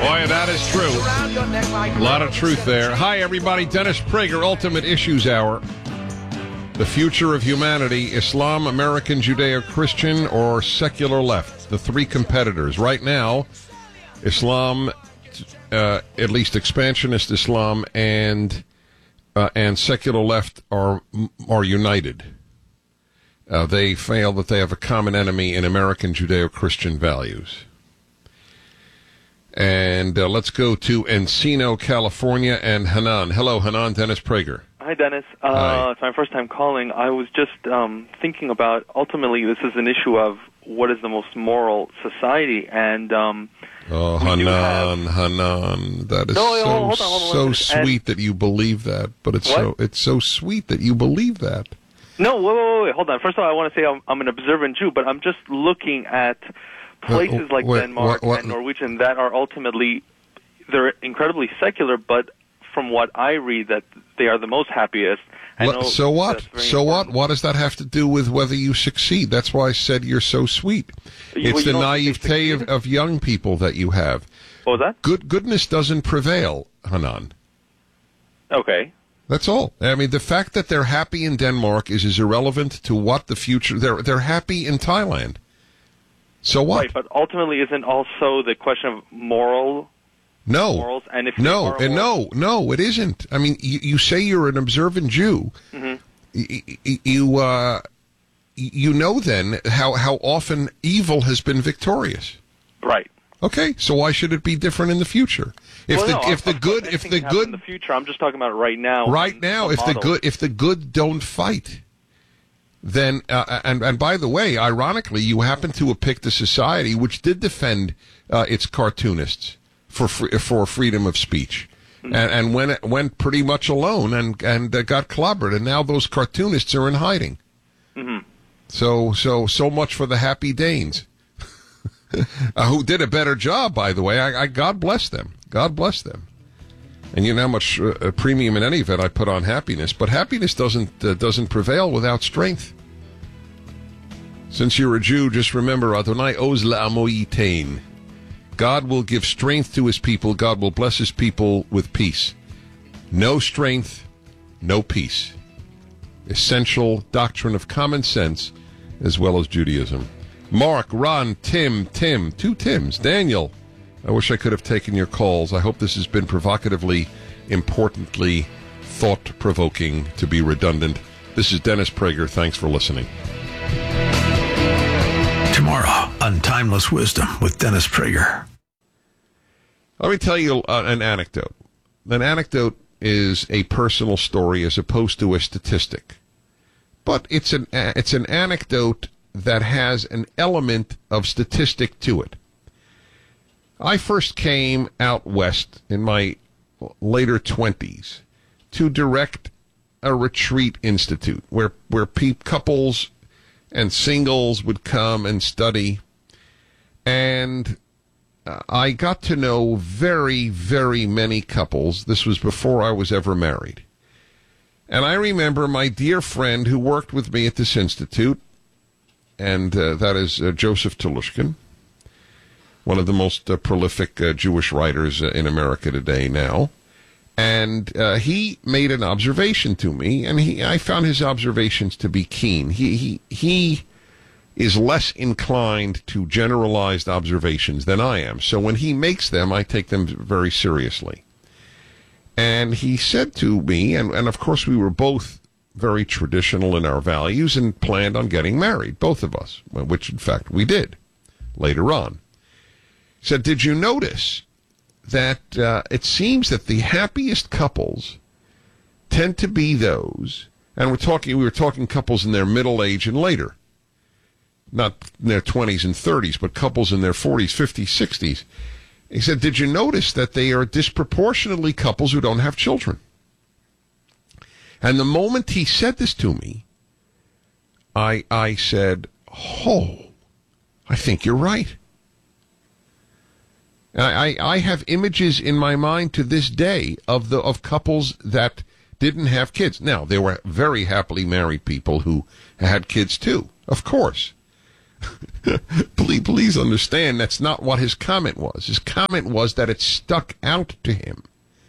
Boy, that is true. A lot of truth there. Hi, everybody. Dennis Prager, Ultimate Issues Hour. The future of humanity, Islam, American, Judeo-Christian, or secular left. The three competitors. Right now, Islam, at least expansionist Islam, and secular left are united. They fail that they have a common enemy in American Judeo-Christian values. And let's go to Encino, California, and Hanan. Hello, Hanan. Dennis Prager. Hi, Dennis. Hi. It's my first time calling. I was just thinking about, ultimately, this is an issue of what is the most moral society, and Hanan, that is hold on, so sweet that you believe that, but it's so sweet that you believe that. No, wait, hold on. First of all, I want to say I'm an observant Jew, but I'm just looking at places like Denmark and Norwegian that are ultimately, they're incredibly secular, but from what I read, that they are the most happiest. So what? So what? What does that have to do with whether you succeed? That's why I said you're so sweet. It's the naivete of young people that you have. What was that? Goodness doesn't prevail, Hanan. Okay. That's all. I mean, the fact that they're happy in Denmark is irrelevant to what the future. They're happy in Thailand. So what? Right, but ultimately, isn't also the question of morals? No, and if no, it isn't. I mean, you say you're an observant Jew. Mm-hmm. You know then how often evil has been victorious. Right. Okay, so why should it be different in the future? If the good in the future, I'm just talking about right now. Right now, if the good don't fight, then and by the way, ironically, you happen to have picked a society which did defend its cartoonists for freedom of speech, mm-hmm. and went pretty much alone and got clobbered, and now those cartoonists are in hiding. Mm-hmm. So much for the Happy Danes. Who did a better job, by the way. I God bless them. God bless them. And you know how much premium in any event I put on happiness, but happiness doesn't prevail without strength. Since you're a Jew, just remember, Adonai oz la'amo yitain. God will give strength to his people. God will bless his people with peace. No strength, no peace. Essential doctrine of common sense as well as Judaism. Mark, Ron, Tim, two Tims, Daniel. I wish I could have taken your calls. I hope this has been provocatively, importantly, thought-provoking, to be redundant. This is Dennis Prager. Thanks for listening. Tomorrow on Timeless Wisdom with Dennis Prager. Let me tell you an anecdote. An anecdote is a personal story as opposed to a statistic. But it's an anecdote that has an element of statistic to it. I first came out west in my later 20s to direct a retreat institute where couples and singles would come and study. And I got to know very, very many couples. This was before I was ever married. And I remember my dear friend who worked with me at this institute, and that is Joseph Telushkin, one of the most prolific Jewish writers in America today now. And he made an observation to me, and I found his observations to be keen. He is less inclined to generalized observations than I am. So when he makes them, I take them very seriously. And he said to me, and of course we were both very traditional in our values and planned on getting married, both of us, which in fact we did later on. He said, did you notice that it seems that the happiest couples tend to be those, and we were talking couples in their middle age and later, not in their 20s and 30s, but couples in their 40s, 50s, 60s. He said, did you notice that they are disproportionately couples who don't have children? And the moment he said this to me, I said, oh, I think you're right. I have images in my mind to this day of couples that didn't have kids. Now, there were very happily married people who had kids too, of course. Please understand that's not what his comment was. His comment was that it stuck out to him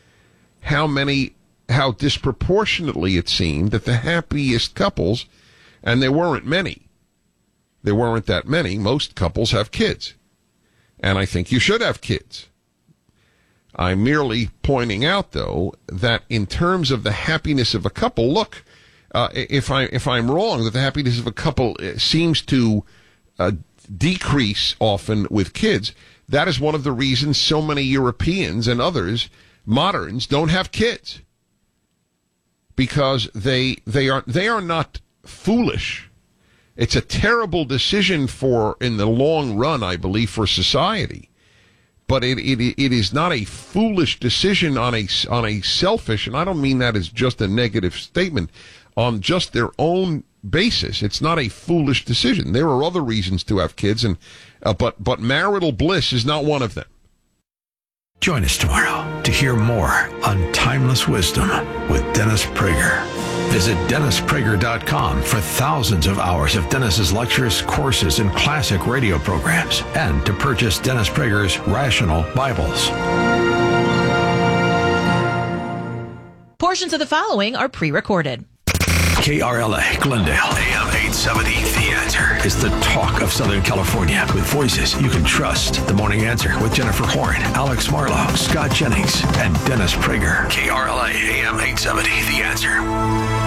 how disproportionately it seemed that the happiest couples, and there weren't that many, most couples have kids. And I think you should have kids. I'm merely pointing out, though, that in terms of the happiness of a couple, look, if I'm wrong, that the happiness of a couple seems to decrease often with kids, that is one of the reasons so many Europeans and others, moderns, don't have kids. Because they are not foolish. It's a terrible decision in the long run, I believe, for society. But it is not a foolish decision on a selfish, and I don't mean that as just a negative statement, on just their own basis. It's not a foolish decision. There are other reasons to have kids, but marital bliss is not one of them. Join us tomorrow to hear more on Timeless Wisdom with Dennis Prager. Visit DennisPrager.com for thousands of hours of Dennis's lectures, courses, and classic radio programs, and to purchase Dennis Prager's Rational Bibles. Portions of the following are pre-recorded. KRLA, Glendale, AM 870, The Answer is the talk of Southern California with voices you can trust. The Morning Answer with Jennifer Horn, Alex Marlowe, Scott Jennings, and Dennis Prager. KRLA, AM 870, The Answer.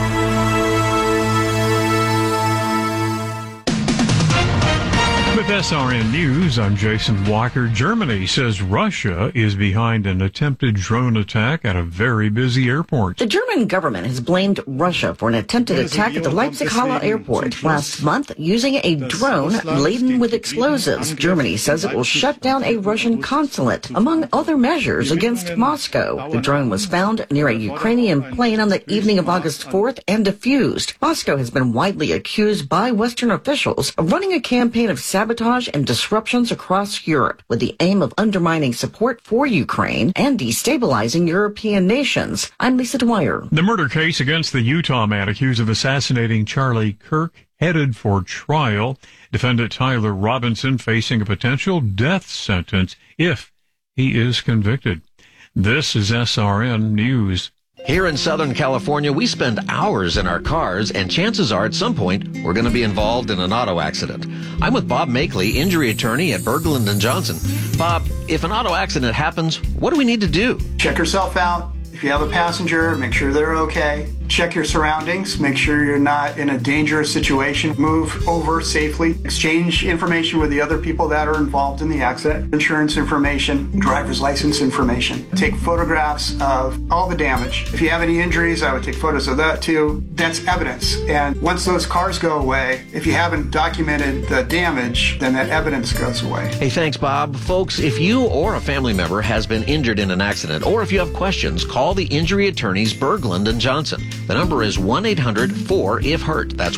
With SRN News, I'm Jason Walker. Germany says Russia is behind an attempted drone attack at a very busy airport. The German government has blamed Russia for an attempted attack at the Leipzig-Halle airport last month using a drone laden with explosives. Germany says it will shut down a Russian consulate, among other measures, against Moscow. The drone was found near a Ukrainian plane on the evening of August 4th and defused. Moscow has been widely accused by Western officials of running a campaign of sabotage and disruptions across Europe with the aim of undermining support for Ukraine and destabilizing European nations. I'm Lisa Dwyer. The murder case against the Utah man accused of assassinating Charlie Kirk headed for trial. Defendant Tyler Robinson facing a potential death sentence if he is convicted. This is SRN News. Here in Southern California, we spend hours in our cars, and chances are at some point we're going to be involved in an auto accident. I'm with Bob Makeley, injury attorney at Berglund & Johnson. Bob, if an auto accident happens, what do we need to do? Check yourself out. If you have a passenger, make sure they're okay. Check your surroundings. Make sure you're not in a dangerous situation. Move over safely. Exchange information with the other people that are involved in the accident. Insurance information, driver's license information. Take photographs of all the damage. If you have any injuries, I would take photos of that too. That's evidence. And once those cars go away, if you haven't documented the damage, then that evidence goes away. Hey, thanks, Bob. Folks, if you or a family member has been injured in an accident, or if you have questions, call the injury attorneys Berglund & Johnson. The number is 1-800-4-IF-HURT. That's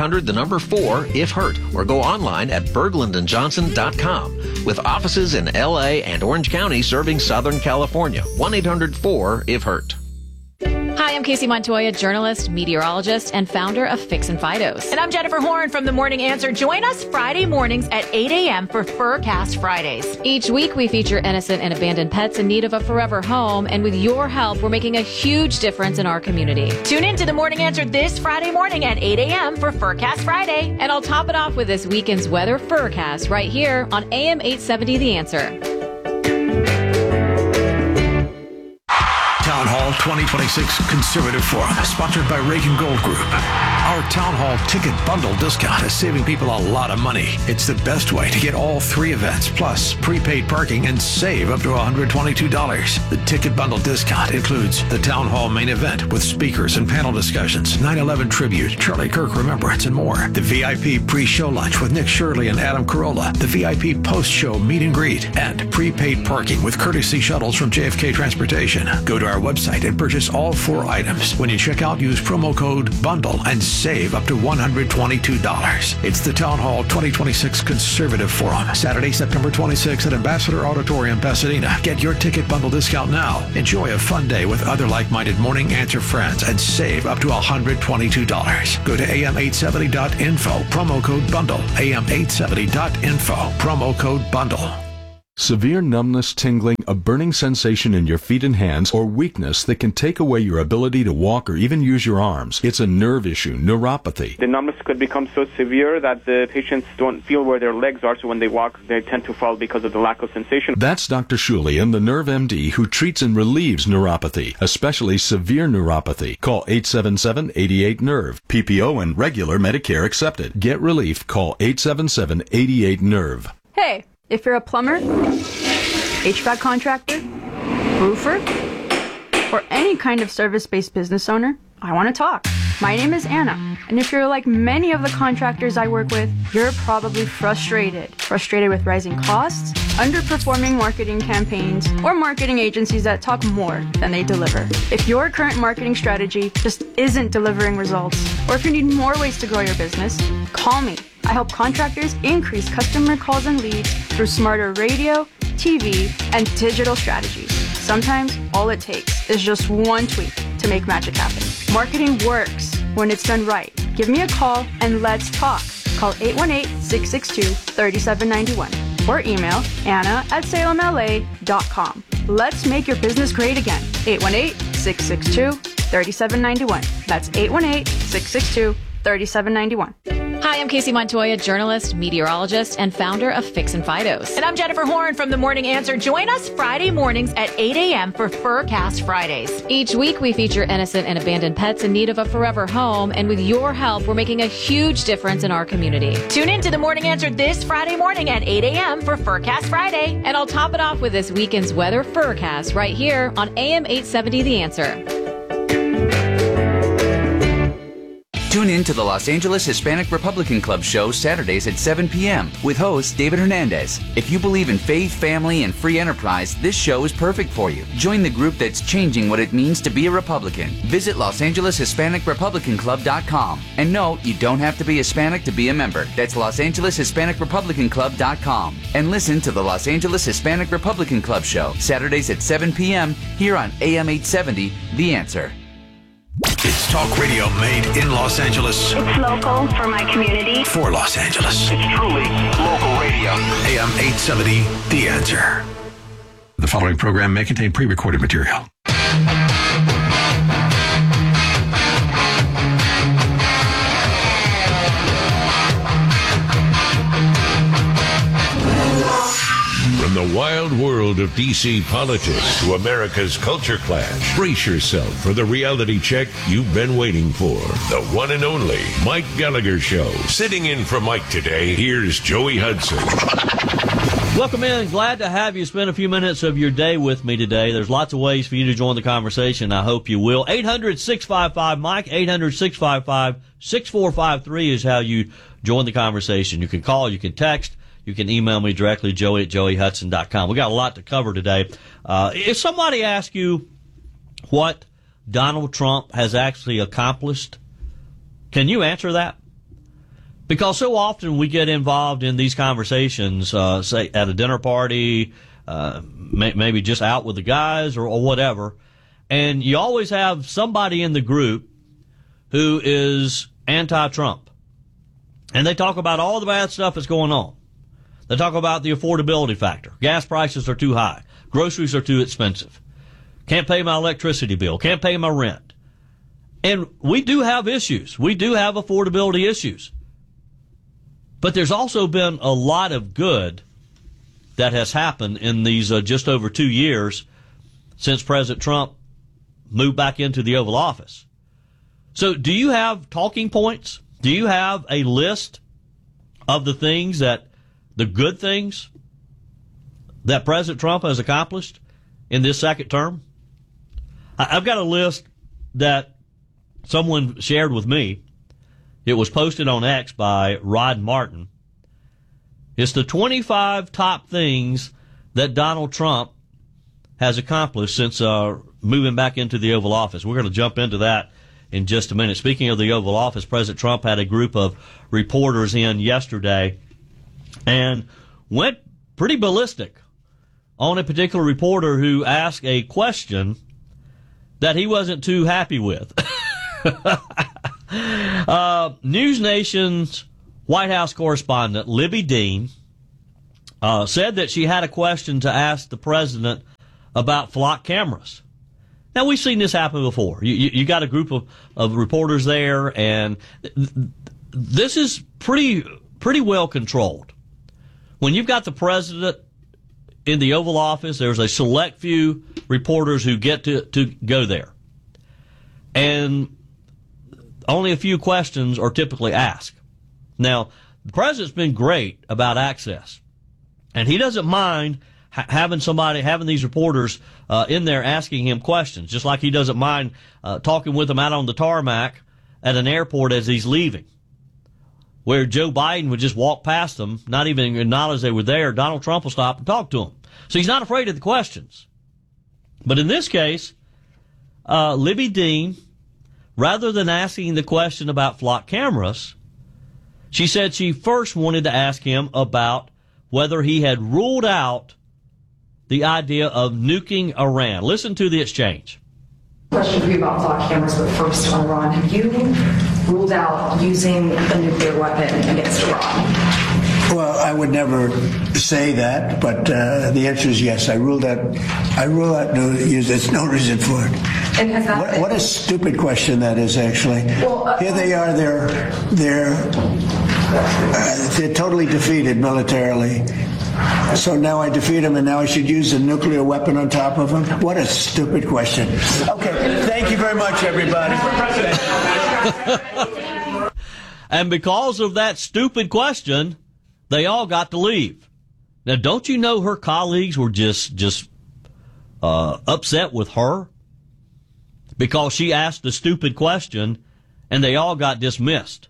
1-800-4-IF-HURT. Or go online at berglundandjohnson.com. With offices in L.A. and Orange County serving Southern California. 1-800-4-IF-HURT. Hi, I'm Casey Montoya, journalist, meteorologist, and founder of Fix and Fidos. And I'm Jennifer Horn from The Morning Answer. Join us Friday mornings at 8 a.m. for Furcast Fridays. Each week, we feature innocent and abandoned pets in need of a forever home. And with your help, we're making a huge difference in our community. Tune in to The Morning Answer this Friday morning at 8 a.m. for Furcast Friday. And I'll top it off with this weekend's weather Furcast right here on AM 870 The Answer. Town Hall 2026 Conservative Forum, sponsored by Reagan Gold Group. Our Town Hall ticket bundle discount is saving people a lot of money. It's the best way to get all three events, plus prepaid parking, and save up to $122. The ticket bundle discount includes the Town Hall main event with speakers and panel discussions, 9/11 tribute, Charlie Kirk remembrance, and more. The VIP pre-show lunch with Nick Shirley and Adam Carolla, the VIP post-show meet and greet, and prepaid parking with courtesy shuttles from JFK Transportation. Go to our website at can purchase all 4 items. When you check out, use promo code BUNDLE and save up to $122. It's the Town Hall 2026 Conservative Forum, Saturday, September 26th at Ambassador Auditorium, Pasadena. Get your ticket bundle discount now. Enjoy a fun day with other like-minded Morning Answer friends and save up to $122. Go to am870.info, promo code BUNDLE, am870.info, promo code BUNDLE. Severe numbness, tingling, a burning sensation in your feet and hands, or weakness that can take away your ability to walk or even use your arms. It's a nerve issue, neuropathy. The numbness could become so severe that the patients don't feel where their legs are, so when they walk, they tend to fall because of the lack of sensation. That's Dr. Shulian, the Nerve MD, who treats and relieves neuropathy, especially severe neuropathy. Call 877-88-NERVE. PPO and regular Medicare accepted. Get relief. Call 877-88-NERVE. Hey. If you're a plumber, HVAC contractor, roofer, or any kind of service-based business owner, I want to talk. My name is Anna, and if you're like many of the contractors I work with, you're probably frustrated with rising costs, underperforming marketing campaigns, or marketing agencies that talk more than they deliver. If your current marketing strategy just isn't delivering results, or if you need more ways to grow your business, call me. I help contractors increase customer calls and leads through smarter radio, TV, and digital strategies. Sometimes all it takes is just one tweak to make magic happen. Marketing works when it's done right. Give me a call and let's talk. Call 818-662-3791 or email anna@salemla.com. Let's make your business great again. 818-662-3791. That's 818-662-3791. Hi, I'm Casey Montoya, journalist, meteorologist, and founder of Fix and Fidos. And I'm Jennifer Horn from The Morning Answer. Join us Friday mornings at 8 a.m. for Furcast Fridays. Each week, we feature innocent and abandoned pets in need of a forever home. And with your help, we're making a huge difference in our community. Tune in to The Morning Answer this Friday morning at 8 a.m. for Furcast Friday. And I'll top it off with this weekend's weather Furcast right here on AM 870 The Answer. Tune in to the Los Angeles Hispanic Republican Club show Saturdays at 7 p.m. with host David Hernandez. If you believe in faith, family, and free enterprise, this show is perfect for you. Join the group that's changing what it means to be a Republican. Visit LosAngelesHispanicRepublicanClub.com. And no, you don't have to be Hispanic to be a member. That's LosAngelesHispanicRepublicanClub.com. And listen to the Los Angeles Hispanic Republican Club show Saturdays at 7 p.m. here on AM 870, The Answer. It's talk radio made in Los Angeles. It's local for my community. For Los Angeles. It's truly local radio. AM 870, The Answer. The following program may contain pre-recorded material. From the wild world of D.C. politics to America's culture clash, brace yourself for the reality check you've been waiting for. The one and only Mike Gallagher Show. Sitting in for Mike today, here's Joey Hudson. Welcome in. Glad to have you spend a few minutes of your day with me today. There's lots of ways for you to join the conversation. I hope you will. 800-655-Mike, 800-655-6453 is how you join the conversation. You can call, you can text. You can email me directly, joey@joeyhudson.com. We got a lot to cover today. If somebody asks you what Donald Trump has actually accomplished, can you answer that? Because so often we get involved in these conversations, say at a dinner party, maybe just out with the guys or whatever, and you always have somebody in the group who is anti-Trump. And they talk about all the bad stuff that's going on. They talk about the affordability factor. Gas prices are too high. Groceries are too expensive. Can't pay my electricity bill. Can't pay my rent. And we do have issues. We do have affordability issues. But there's also been a lot of good that has happened in these just over 2 years since President Trump moved back into the Oval Office. So do you have talking points? Do you have a list of the good things that President Trump has accomplished in this second term? I've got a list that someone shared with me. It was posted on X by Rod Martin. It's the 25 top things that Donald Trump has accomplished since moving back into the Oval Office. We're going to jump into that in just a minute. Speaking of the Oval Office, President Trump had a group of reporters in yesterday and went pretty ballistic on a particular reporter who asked a question that he wasn't too happy with. News Nation's White House correspondent, Libby Dean, said that she had a question to ask the president about flock cameras. Now, we've seen this happen before. You got a group of reporters there, and this is pretty well controlled. When you've got the president in the Oval Office, there's a select few reporters who get to go there. And only a few questions are typically asked. Now, the president's been great about access, and he doesn't mind having these reporters in there asking him questions, just like he doesn't mind talking with them out on the tarmac at an airport as he's leaving, where Joe Biden would just walk past them, not even acknowledge they were there. Donald Trump will stop and talk to them. So he's not afraid of the questions. But in this case, Libby Dean, rather than asking the question about flock cameras, she said she first wanted to ask him about whether he had ruled out the idea of nuking Iran. Listen to the exchange. Question for you about flock cameras, but first on Iran. Have you ruled out using a nuclear weapon against Iran? Well, I would never say that, but the answer is yes. I ruled out no use. There's no reason for it. And has that what a stupid question that is, actually. Well, here they are. They're totally defeated militarily. So now I defeat them, and now I should use a nuclear weapon on top of them? What a stupid question. Okay, thank you very much, everybody. And because of that stupid question, they all got to leave. Now, don't you know her colleagues were just upset with her because she asked a stupid question, and they all got dismissed.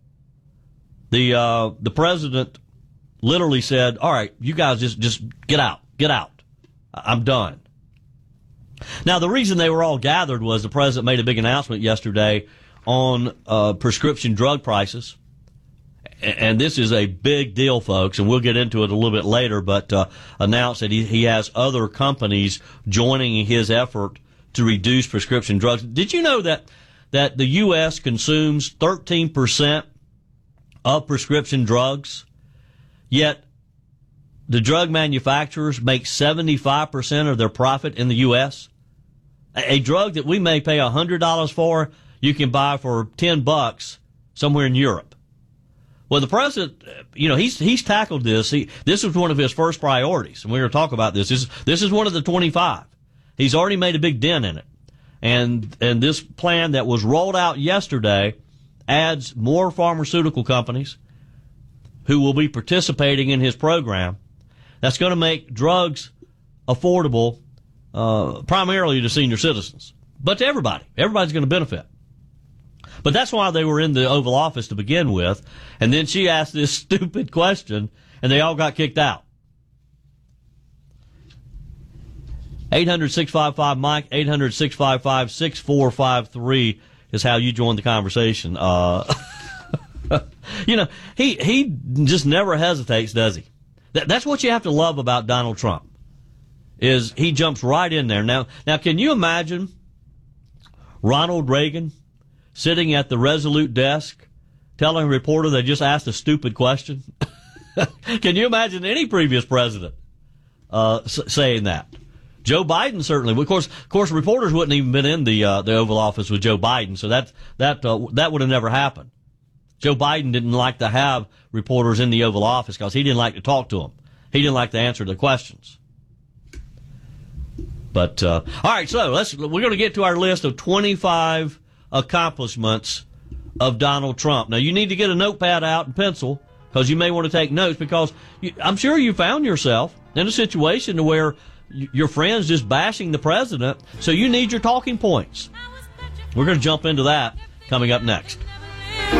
The president literally said, all right, you guys just get out. I'm done. Now, the reason they were all gathered was the president made a big announcement yesterday on prescription drug prices. And this is a big deal, folks, and we'll get into it a little bit later, but announced that he has other companies joining his effort to reduce prescription drugs. Did you know that the U.S. consumes 13% of prescription drugs? Yet, the drug manufacturers make 75% of their profit in the U.S. A drug that we may pay $100 for, you can buy for $10 somewhere in Europe. Well, the president, he's tackled this. This was one of his first priorities, and we're going to talk about this. This is one of the 25. He's already made a big dent in it. And this plan that was rolled out yesterday adds more pharmaceutical companies who will be participating in his program. That's going to make drugs affordable primarily to senior citizens, but to everybody. Everybody's going to benefit. But that's why they were in the Oval Office to begin with, and then she asked this stupid question, and they all got kicked out. 800-655-MIKE, 800-655-6453 is how you join the conversation. He just never hesitates, does he? That's what you have to love about Donald Trump, is he jumps right in there. Now, can you imagine Ronald Reagan sitting at the Resolute desk telling a reporter they just asked a stupid question? Can you imagine any previous president saying that? Joe Biden certainly. Of course, reporters wouldn't even been in the Oval Office with Joe Biden, so that would have never happened. Joe Biden didn't like to have reporters in the Oval Office because he didn't like to talk to them. He didn't like to answer the questions. But all right, so we're going to get to our list of 25 accomplishments of Donald Trump. Now, you need to get a notepad out and pencil because you may want to take notes, because I'm sure you found yourself in a situation to where your friend's just bashing the president, so you need your talking points. We're going to jump into that coming up next.